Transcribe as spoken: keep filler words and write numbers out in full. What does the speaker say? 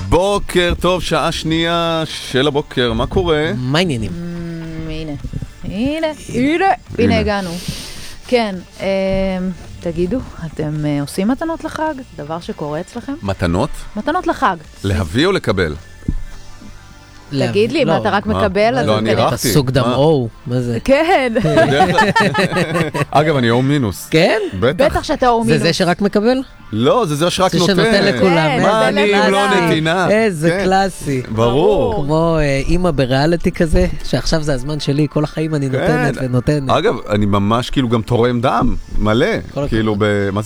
בוקר טוב, שעה שנייה של הבוקר, מה קורה? מה העניינים? הנה, הנה, הנה, הנה הגענו. כן, תגידו, אתם עושים מתנות לחג? דבר שקורה אצלכם? מתנות? מתנות לחג. להביא או לקבל? תגיד לי, מה אתה רק מקבל? לא, אני ערכתי. אתה סוג דם או, מה זה? כן. אגב, אני אור מינוס. כן? בטח שאתה אור מינוס. זה זה שרק מקבל? לא, זה זה שרק נותן. זה שנותן לכולם. מה אני אם לא נתינה? איזה קלאסי. ברור. כמו אימא בריאליטי כזה, שעכשיו זה הזמן שלי, כל החיים אני נותנת ונותנת. אגב, אני ממש כאילו גם תורם דם, מלא. כאילו, מה